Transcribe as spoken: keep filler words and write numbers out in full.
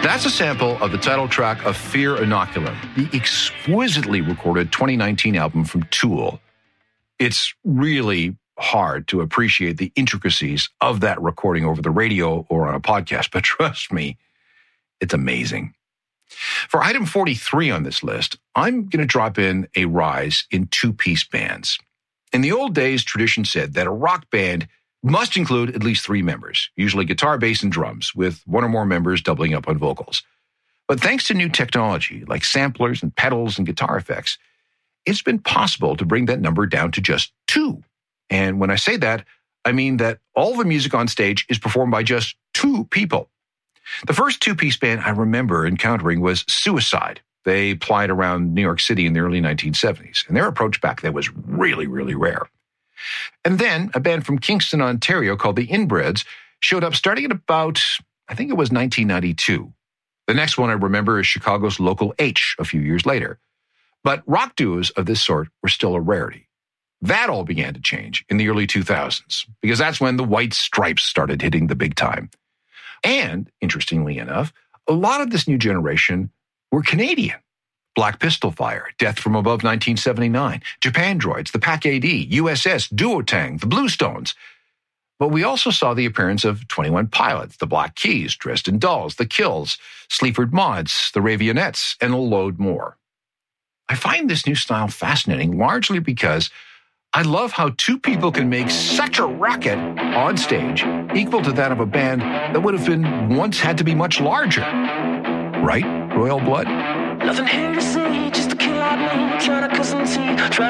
That's a sample of the title track of Fear Inoculum, the exquisitely recorded twenty nineteen album from Tool. It's really hard to appreciate the intricacies of that recording over the radio or on a podcast, but trust me, it's amazing. For item forty-three on this list, I'm going to drop in a rise in two-piece bands. In the old days, tradition said that a rock band must include at least three members, usually guitar, bass, and drums, with one or more members doubling up on vocals. But thanks to new technology like samplers and pedals and guitar effects, it's been possible to bring that number down to just two. And when I say that, I mean that all the music on stage is performed by just two people. The first two-piece band I remember encountering was Suicide. They plied around New York City in the early nineteen seventies, and their approach back then was really, really rare. And then a band from Kingston, Ontario called the Inbreds showed up starting at about, I think it was nineteen ninety-two. The next one I remember is Chicago's Local H a few years later. But rock duos of this sort were still a rarity. That all began to change in the early two thousands, because that's when the White Stripes started hitting the big time. And, interestingly enough, a lot of this new generation were Canadian. Black Pistol Fire, Death from Above nineteen seventy-nine, Japandroids, the Pac A D, U S S, Duotang, the Bluestones. But we also saw the appearance of twenty-one Pilots, the Black Keys, Dresden Dolls, the Kills, Sleaford Mods, the Ravionettes, and a load more. I find this new style fascinating largely because I love how two people can make such a racket on stage equal to that of a band that would have been once had to be much larger. Right, Royal Blood? Nothing here to see, just a kid like me, trying to cut some teeth.